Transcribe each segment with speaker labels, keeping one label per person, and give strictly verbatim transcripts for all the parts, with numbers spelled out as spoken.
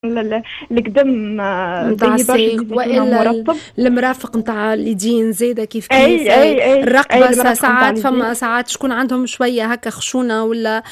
Speaker 1: ال القدم
Speaker 2: نتاع
Speaker 1: باهي برشا
Speaker 2: الساق
Speaker 1: الزيتون
Speaker 2: والا ال-
Speaker 1: المرطب.
Speaker 2: المرافق نتاع اليدين زاده كيف كيف
Speaker 1: أي
Speaker 2: أي.
Speaker 1: أي أي أي
Speaker 2: الرقبه سا-
Speaker 1: المرافق نتاع
Speaker 2: ساعات
Speaker 1: اليدين.
Speaker 2: فما ساعات شكون عندهم شويه هكا خشونه ولا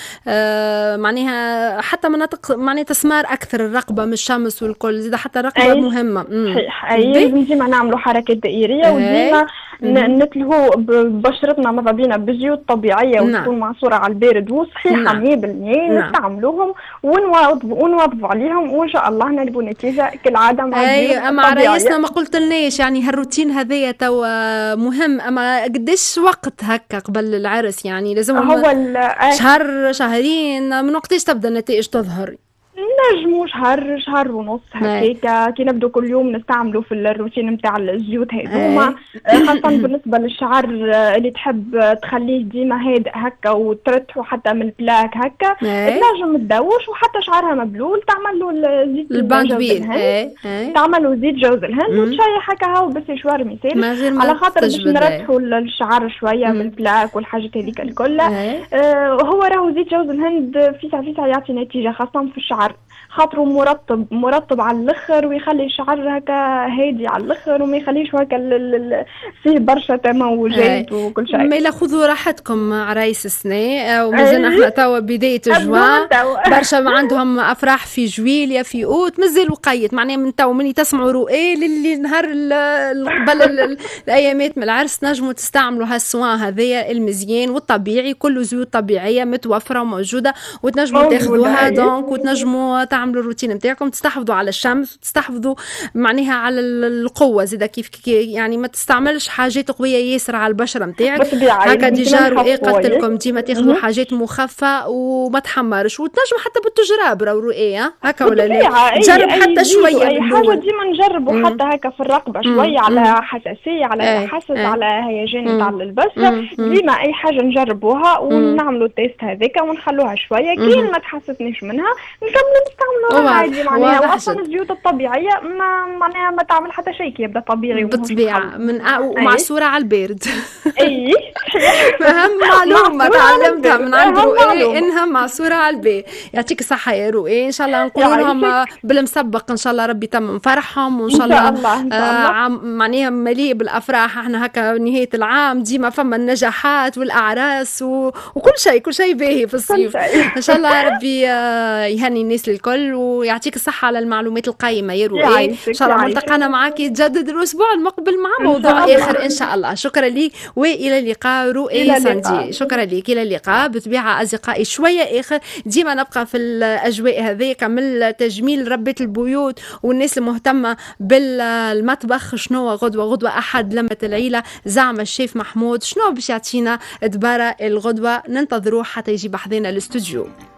Speaker 2: آه معناها حتى مناطق معناها تسمار اكثر الرقبه من الشمس والكل زاده حتى الرقبه
Speaker 1: أي
Speaker 2: مهمه. امم
Speaker 1: صحيح، أي
Speaker 2: بي
Speaker 1: لازم ديما نعملوا حركات دائرية، وديما
Speaker 2: اي.
Speaker 1: ن-
Speaker 2: مهم.
Speaker 1: نتلهوا ببشرتنا ماذا بينا بزيوت طبيعية
Speaker 2: نعم
Speaker 1: وتكون معصورة على البارد وصحيحة
Speaker 2: نعم
Speaker 1: مية بالمية،
Speaker 2: نعم.
Speaker 1: نستعملوهم ونواظبوا ونواظبوا عليهم، وإن شاء الله نلقوا نتيجة كالعادة مع
Speaker 2: اي
Speaker 1: الزيوت
Speaker 2: اما رئيسنا
Speaker 1: الطبيعية.
Speaker 2: ما قلتلناش يعني هالروتين هذايا توا مهم، اما قديش وقت هكا قبل العرس يعني لازمهم
Speaker 1: هو ال
Speaker 2: شهر شهرين من وقتاش تبدا النتائج تظهر؟
Speaker 1: نجمو شهر شهر ونص
Speaker 2: اي
Speaker 1: هكاكا كي نبدو كل يوم نستعملوا في الروتين نتاع الزيوت هذوما،
Speaker 2: اي.
Speaker 1: خاصة بالنسبة للشعر اللي تحب تخليه ديما هادئ هكا وترتحو حتى من البلاك هكا،
Speaker 2: اي
Speaker 1: تنجم تدوش وحتى شعرها مبلول تعمل له زيت
Speaker 2: الباند
Speaker 1: جوز
Speaker 2: بيل.
Speaker 1: الهند،
Speaker 2: اي اي.
Speaker 1: تعمل له زيت جوز الهند
Speaker 2: أمم.
Speaker 1: وتشيح هكا هاو بسشوار مثالي،
Speaker 2: ما غير ما
Speaker 1: على خاطر باش
Speaker 2: تجبد. اي.
Speaker 1: نرتحوا الشعر شوية من
Speaker 2: أمم.
Speaker 1: البلاك والحاجات هذيك الكل.
Speaker 2: اي
Speaker 1: آه، هو راهو زيت جوز الهند فيسع فيسع يعطي نتيجة خاصة في الشعر، خاطره مرطب مرطب على الاخر ويخلي الشعر هكا هادي على الاخر وما يخليش هكا ال- ال- ال- فيه برشا
Speaker 2: اي.
Speaker 1: تموجات وكل شيء.
Speaker 2: ما لا خذوا راحتكم عرايس السنة ومازلنا
Speaker 1: اي
Speaker 2: احنا توا بداية
Speaker 1: ابدو
Speaker 2: جوا.
Speaker 1: من توا.
Speaker 2: برشا ما عندهم افراح في جويليا في اوت مازال وقيت معناها من تو مني تسمعوا رؤيه للي نهار ال- ال- قبل ال- ال- الايامات من العرس نجموا تستعملوا هالسوان هذايا المزيان والطبيعي كله زيوت طبيعيه متوفره وموجوده وتنجموا
Speaker 1: موجودة
Speaker 2: تاخذوها
Speaker 1: اي.
Speaker 2: دونك وتنجموا تعملوا الروتين نتاعكم تستحفظوا على الشمس وتستحفظوا معناها على ال- القوه زيدا كيف كيف يعني ما تستعملش حاجات قويه ياسر على البشره نتاعك
Speaker 1: بالطبيعة
Speaker 2: هكا
Speaker 1: لازم
Speaker 2: ديجا
Speaker 1: ديما
Speaker 2: رؤيه
Speaker 1: نخفوا
Speaker 2: قلت
Speaker 1: اي.
Speaker 2: لكم ديما تاخذوا
Speaker 1: مهم.
Speaker 2: حاجات مخففه وما تحمرش وتنجم حتى بالتجراب راهو رؤيه هكا ولا لا
Speaker 1: بالطبيعة اي
Speaker 2: تجرب
Speaker 1: اي
Speaker 2: حتى
Speaker 1: زيت
Speaker 2: شويه
Speaker 1: واي حاجة
Speaker 2: بالاول.
Speaker 1: ديما نجربوا
Speaker 2: امم
Speaker 1: حتى هكا في الرقبة
Speaker 2: امم
Speaker 1: شوية على
Speaker 2: امم
Speaker 1: حساسية على
Speaker 2: اي
Speaker 1: حسس
Speaker 2: اي
Speaker 1: على هيجان نتاع
Speaker 2: امم
Speaker 1: البشرة،
Speaker 2: امم
Speaker 1: ديما اي حاجة نجربوها
Speaker 2: امم
Speaker 1: ونعملوا التيست هذاك ونخلوها شوية كي
Speaker 2: امم
Speaker 1: ما تحسسنيش منها نكملوا نستعملوها عادي
Speaker 2: واضح
Speaker 1: معناها،
Speaker 2: واضح
Speaker 1: واصلا
Speaker 2: جدا
Speaker 1: الزيوت الطبيعية ما معناها ما تعمل حتى شيء كي يبدا طبيعي وماهوش
Speaker 2: بالطبيعة
Speaker 1: مخلط.
Speaker 2: من أ...
Speaker 1: اي
Speaker 2: ومعصورة على البارد.
Speaker 1: اي صحيح.
Speaker 2: أهم معلومة
Speaker 1: معصورة على
Speaker 2: تعلمتها
Speaker 1: البارد
Speaker 2: من عند
Speaker 1: اهم
Speaker 2: رؤية
Speaker 1: معلومة.
Speaker 2: إنها معصورة على البارد. يعطيك الصحة يا رؤية إن شاء الله نقولوا لهم
Speaker 1: يعيشك
Speaker 2: بالمسبق إن شاء الله ربي تم فرحهم وإن شاء
Speaker 1: ان شاء
Speaker 2: الله
Speaker 1: الله ان
Speaker 2: آه
Speaker 1: شاء الله.
Speaker 2: عام معناها مليء بالأفراح احنا هكا نهاية العام ديما فما النجاحات والأعراس و... وكل شيء كل شيء باهي في
Speaker 1: كل
Speaker 2: الصيف
Speaker 1: شيء.
Speaker 2: إن شاء الله ربي آه يهني الناس الكل ويعطيك الصحة على المعلومات القيمة يا رؤية. إن
Speaker 1: يعيشك
Speaker 2: شاء الله
Speaker 1: يعيشك
Speaker 2: ملتقانا معك يتجدد الأسبوع المقبل مع
Speaker 1: ان
Speaker 2: موضوع
Speaker 1: شاء
Speaker 2: آخر إن
Speaker 1: الله.
Speaker 2: شاء الله. شكرا لك وإلى اللقاء رؤية
Speaker 1: الى
Speaker 2: ساندي.
Speaker 1: اللقاء.
Speaker 2: شكرا لك إلى اللقاء. بطبيعة أصدقائي شوية آخر ديما نبقى في الأجواء هذيك من تجميل ربة البيوت والناس المهتمة بالمطبخ. شنو غدوة غدوة أحد لمة العيلة زعم الشيف محمود شنو باش يعطينا دبارة الغدوة ننتظروه حتى يجي بحذنا الاستوديو.